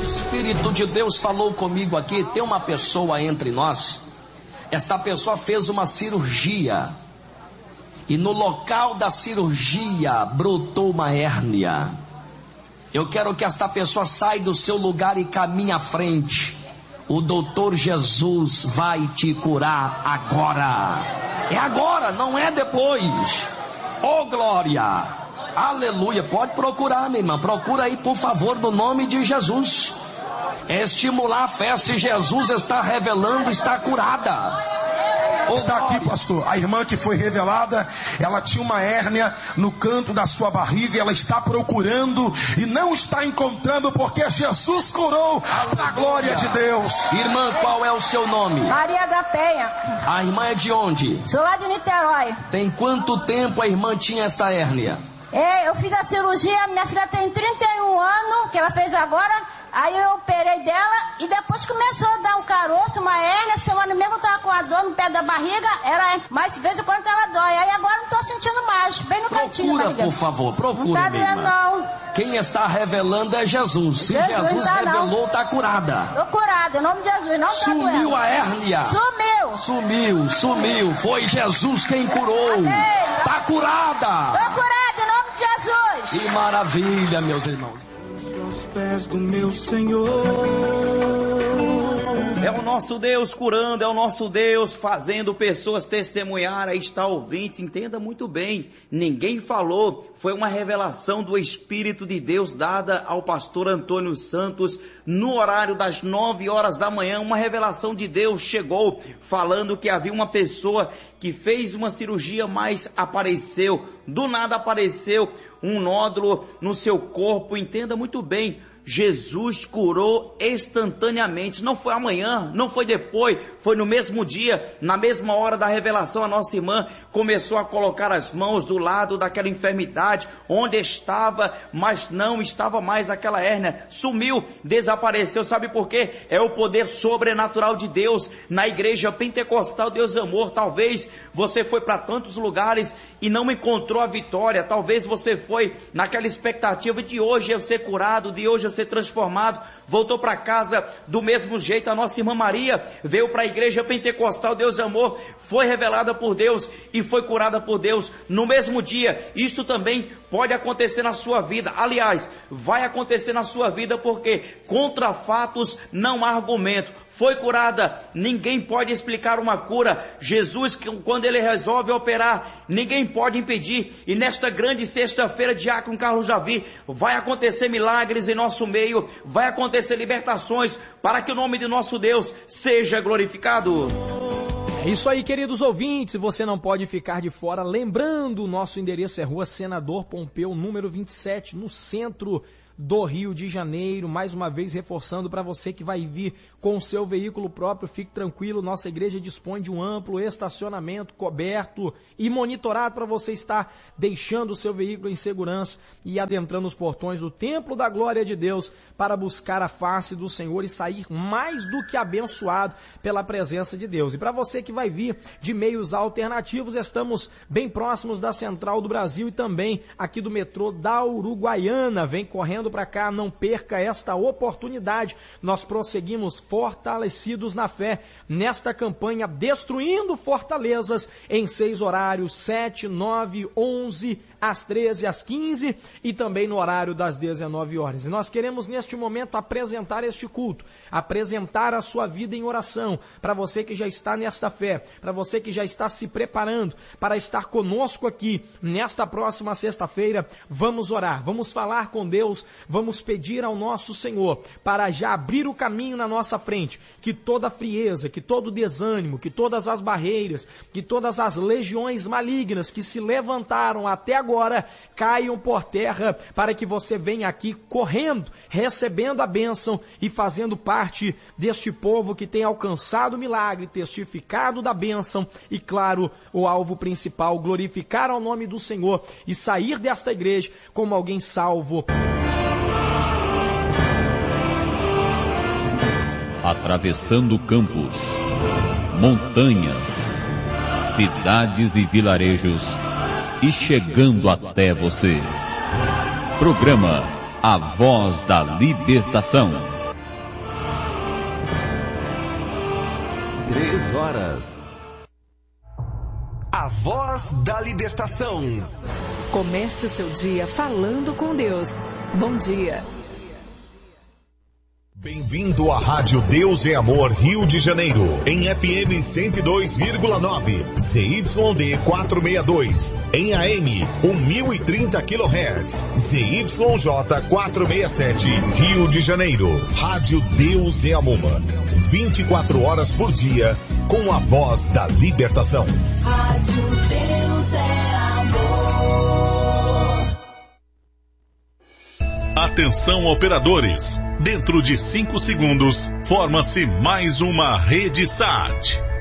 O Espírito de Deus falou comigo aqui. Tem uma pessoa entre nós. Esta pessoa fez uma cirurgia. E no local da cirurgia brotou uma hérnia. Eu quero que esta pessoa saia do seu lugar e caminhe à frente. O doutor Jesus vai te curar agora. É agora, não é depois. Oh, glória. Aleluia. Pode procurar, minha irmã. Procura aí, por favor, no nome de Jesus. É estimular a fé. Se Jesus está revelando, está curada. Está aqui, pastor, a irmã que foi revelada, ela tinha uma hérnia no canto da sua barriga, ela está procurando e não está encontrando, porque Jesus curou, para a glória de Deus. Irmã, qual é o seu nome? Maria da Penha. A irmã é de onde? Sou lá de Niterói. Tem quanto tempo a irmã tinha essa hérnia? Eu fiz a cirurgia, minha filha tem 31 anos, que ela fez agora. Aí eu operei dela e depois começou a dar um caroço, uma hérnia. Semana mesmo eu tava com a dor no pé da barriga, mas de vez em quando ela dói. Aí agora não tô sentindo mais, bem no cantinho. Procura, por favor, procura. Não tá doendo, não. Quem está revelando é Jesus. Se Jesus tá revelou, está curada. Tô curada, em nome de Jesus, não tá doendo. Sumiu a hérnia. Sumiu. Foi Jesus quem curou. Amém. Tá curada. Tô curada, em nome de Jesus. Que maravilha, meus irmãos. Aos pés do meu Senhor. É o nosso Deus curando, é o nosso Deus fazendo pessoas testemunhar. Aí está, ouvinte, entenda muito bem, ninguém falou, foi uma revelação do Espírito de Deus dada ao pastor Antônio Santos no horário das 9 horas da manhã. Uma revelação de Deus chegou falando que havia uma pessoa que fez uma cirurgia, mas do nada apareceu um nódulo no seu corpo. Entenda muito bem, Jesus curou instantaneamente, não foi amanhã, não foi depois, foi no mesmo dia, na mesma hora da revelação. A nossa irmã começou a colocar as mãos do lado daquela enfermidade, onde estava, mas não estava mais aquela hérnia, sumiu, desapareceu. Sabe por quê? É o poder sobrenatural de Deus na igreja pentecostal Deus Amor. Talvez você foi para tantos lugares e não encontrou a vitória, talvez você foi naquela expectativa de hoje eu ser curado, de hoje eu ser transformado, voltou para casa do mesmo jeito. A nossa irmã Maria veio para a igreja pentecostal Deus Amor, foi revelada por Deus e foi curada por Deus no mesmo dia. Isto também pode acontecer na sua vida, aliás, vai acontecer na sua vida, porque contra fatos não há argumento. Foi curada, ninguém pode explicar uma cura. Jesus, quando ele resolve operar, ninguém pode impedir. E nesta grande sexta-feira, Diácono Carlos Javi, vai acontecer milagres em nosso meio, vai acontecer libertações, para que o nome de nosso Deus seja glorificado. É isso aí, queridos ouvintes, você não pode ficar de fora. Lembrando, o nosso endereço é Rua Senador Pompeu, número 27, no centro do Rio de Janeiro. Mais uma vez reforçando para você que vai vir com o seu veículo próprio, fique tranquilo, nossa igreja dispõe de um amplo estacionamento coberto e monitorado para você estar deixando o seu veículo em segurança e adentrando os portões do Templo da Glória de Deus para buscar a face do Senhor e sair mais do que abençoado pela presença de Deus. E para você que vai vir de meios alternativos, estamos bem próximos da Central do Brasil e também aqui do metrô da Uruguaiana. Vem correndo para cá, não perca esta oportunidade. Nós prosseguimos fortalecidos na fé nesta campanha Destruindo Fortalezas em 6 horários, 7, 9, 11, às 13, às 15 e também no horário das 19 horas. E nós queremos neste momento apresentar este culto, apresentar a sua vida em oração, para você que já está nesta fé, para você que já está se preparando para estar conosco aqui nesta próxima sexta-feira. Vamos orar, vamos falar com Deus, vamos pedir ao nosso Senhor para já abrir o caminho na nossa frente, que toda frieza, que todo desânimo, que todas as barreiras, que todas as legiões malignas que se levantaram até agora caiam por terra, para que você venha aqui correndo, recebendo a bênção e fazendo parte deste povo que tem alcançado o milagre, testificado da bênção e, claro, o alvo principal, glorificar ao nome do Senhor e sair desta igreja como alguém salvo. Atravessando campos, montanhas, cidades e vilarejos e chegando até você. Programa A Voz da Libertação. 3 horas. A Voz da Libertação. Comece o seu dia falando com Deus. Bom dia. Bem-vindo à Rádio Deus é Amor Rio de Janeiro, em FM 102,9, ZYD 462, em AM 1030 kHz, ZYJ 467, Rio de Janeiro. Rádio Deus é Amor, 24 horas por dia, com a voz da libertação. Rádio Deus é Amor. Atenção, operadores. Dentro de 5 segundos, forma-se mais uma rede SAT.